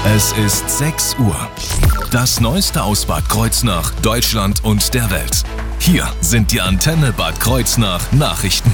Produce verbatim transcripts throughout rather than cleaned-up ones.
Es ist sechs Uhr. Das Neueste aus Bad Kreuznach, Deutschland und der Welt. Hier sind die Antenne Bad Kreuznach Nachrichten.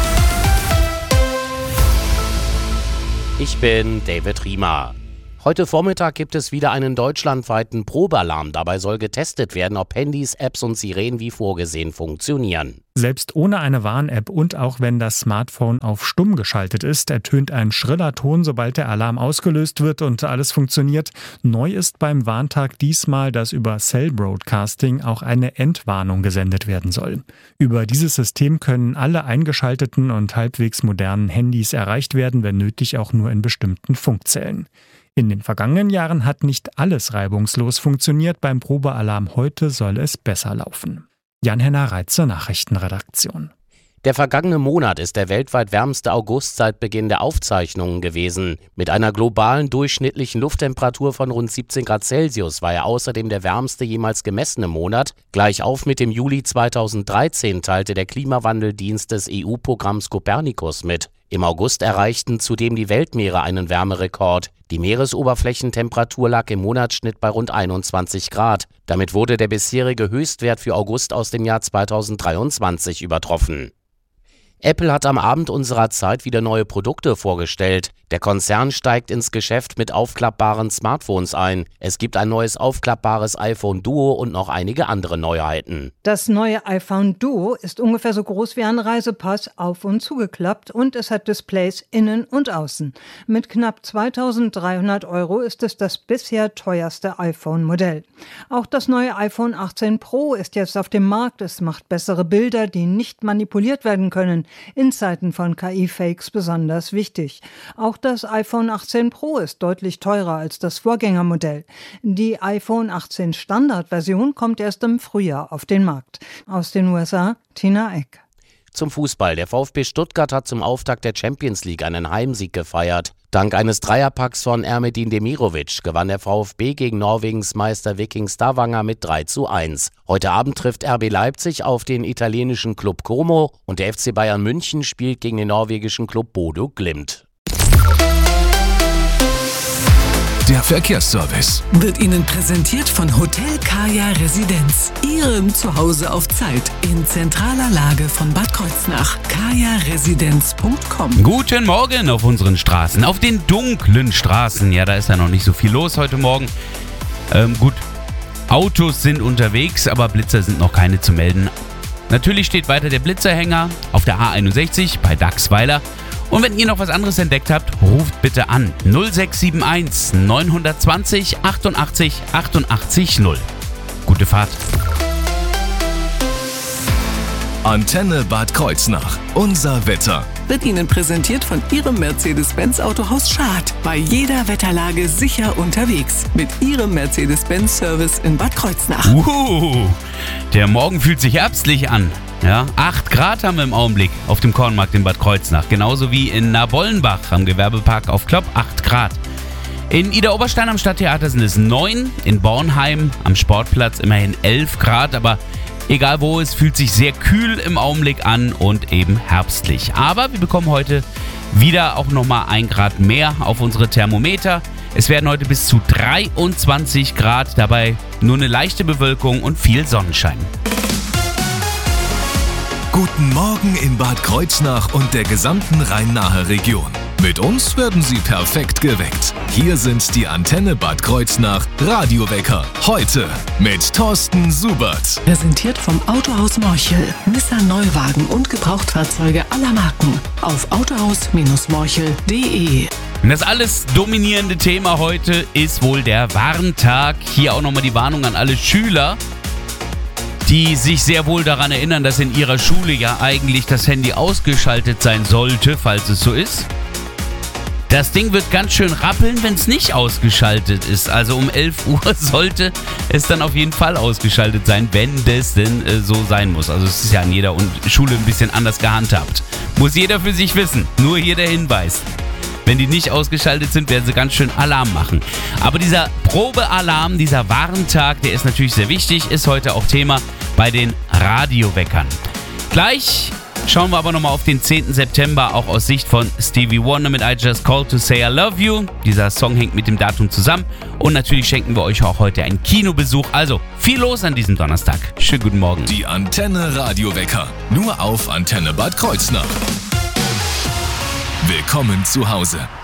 Ich bin David Riemer. Heute Vormittag gibt es wieder einen deutschlandweiten Probealarm. Dabei soll getestet werden, ob Handys, Apps und Sirenen wie vorgesehen funktionieren. Selbst ohne eine Warn-App und auch wenn das Smartphone auf stumm geschaltet ist, ertönt ein schriller Ton, sobald der Alarm ausgelöst wird und alles funktioniert. Neu ist beim Warntag diesmal, dass über Cell Broadcasting auch eine Endwarnung gesendet werden soll. Über dieses System können alle eingeschalteten und halbwegs modernen Handys erreicht werden, wenn nötig auch nur in bestimmten Funkzellen. In den vergangenen Jahren hat nicht alles reibungslos funktioniert. Beim Probealarm heute soll es besser laufen. Jan-Henner Reitze, Nachrichtenredaktion. Der vergangene Monat ist der weltweit wärmste August seit Beginn der Aufzeichnungen gewesen. Mit einer globalen durchschnittlichen Lufttemperatur von rund siebzehn Grad Celsius war er außerdem der wärmste jemals gemessene Monat. Gleich auf mit dem Juli zweitausenddreizehn teilte der Klimawandeldienst des E U-Programms Copernicus mit. Im August erreichten zudem die Weltmeere einen Wärmerekord. Die Meeresoberflächentemperatur lag im Monatsschnitt bei rund einundzwanzig Grad. Damit wurde der bisherige Höchstwert für August aus dem Jahr zweitausenddreiundzwanzig übertroffen. Apple hat am Abend unserer Zeit wieder neue Produkte vorgestellt. Der Konzern steigt ins Geschäft mit aufklappbaren Smartphones ein. Es gibt ein neues aufklappbares iPhone Duo und noch einige andere Neuheiten. Das neue iPhone Duo ist ungefähr so groß wie ein Reisepass, auf und zugeklappt, und es hat Displays innen und außen. Mit knapp zweitausenddreihundert Euro ist es das bisher teuerste iPhone-Modell. Auch das neue iPhone achtzehn Pro ist jetzt auf dem Markt. Es macht bessere Bilder, die nicht manipuliert werden können. In Zeiten von K I-Fakes besonders wichtig. Auch das iPhone achtzehn Pro ist deutlich teurer als das Vorgängermodell. Die iPhone achtzehn Standardversion kommt erst im Frühjahr auf den Markt. Aus den U S A, Tina Eck. Zum Fußball. Der VfB Stuttgart hat zum Auftakt der Champions League einen Heimsieg gefeiert. Dank eines Dreierpacks von Ermedin Demirovic gewann der VfB gegen Norwegens Meister Viking Stavanger mit drei zu eins. Heute Abend trifft R B Leipzig auf den italienischen Club Como und der F C Bayern München spielt gegen den norwegischen Club Bodø Glimt. Der Verkehrsservice wird Ihnen präsentiert von Hotel Kaya Residenz. Ihrem Zuhause auf Zeit in zentraler Lage von Bad Kreuznach. kaya residenz punkt com. Guten Morgen auf unseren Straßen, auf den dunklen Straßen. Ja, da ist ja noch nicht so viel los heute Morgen. Ähm, gut, Autos sind unterwegs, aber Blitzer sind noch keine zu melden. Natürlich steht weiter der Blitzerhänger auf der A einundsechzig bei Dachsweiler. Und wenn ihr noch was anderes entdeckt habt, ruft bitte an null sechs sieben eins neun zwei null achtundachtzig achtundachtzig null. Gute Fahrt. Antenne Bad Kreuznach. Unser Wetter wird Ihnen präsentiert von Ihrem Mercedes-Benz Autohaus Schad. Bei jeder Wetterlage sicher unterwegs. Mit Ihrem Mercedes-Benz-Service in Bad Kreuznach. Uh, der Morgen fühlt sich herbstlich an. Ja, acht Grad haben wir im Augenblick auf dem Kornmarkt in Bad Kreuznach. Genauso wie in Nabollenbach am Gewerbepark auf Klopp, acht Grad. In Idar-Oberstein am Stadttheater sind es neun. In Bornheim am Sportplatz immerhin elf Grad. Aber egal wo, es fühlt sich sehr kühl im Augenblick an und eben herbstlich. Aber wir bekommen heute wieder auch nochmal ein Grad mehr auf unsere Thermometer. Es werden heute bis zu dreiundzwanzig Grad, dabei nur eine leichte Bewölkung und viel Sonnenschein. Guten Morgen in Bad Kreuznach und der gesamten Rhein-Nahe-Region. Mit uns werden Sie perfekt geweckt. Hier sind die Antenne Bad Kreuznach Radiowecker. Heute mit Thorsten Subert. Präsentiert vom Autohaus Morchel. Nissan Neuwagen und Gebrauchtfahrzeuge aller Marken. Auf autohaus Morchel punkt de. Das alles dominierende Thema heute ist wohl der Warntag. Hier auch nochmal die Warnung an alle Schüler, die sich sehr wohl daran erinnern, dass in ihrer Schule ja eigentlich das Handy ausgeschaltet sein sollte, falls es so ist. Das Ding wird ganz schön rappeln, wenn es nicht ausgeschaltet ist. Also um elf Uhr sollte es dann auf jeden Fall ausgeschaltet sein, wenn das denn äh, so sein muss. Also es ist ja an jeder Schule ein bisschen anders gehandhabt. Muss jeder für sich wissen. Nur hier der Hinweis. Wenn die nicht ausgeschaltet sind, werden sie ganz schön Alarm machen. Aber dieser Probealarm, dieser Warntag, der ist natürlich sehr wichtig, ist heute auch Thema bei den Radioweckern. Gleich Schauen wir aber nochmal auf den zehnten September, auch aus Sicht von Stevie Wonder mit I Just Called to Say I Love You. Dieser Song hängt mit dem Datum zusammen. Und natürlich schenken wir euch auch heute einen Kinobesuch. Also viel los an diesem Donnerstag. Schönen guten Morgen. Die Antenne Radiowecker. Nur auf Antenne Bad Kreuznach. Willkommen zu Hause.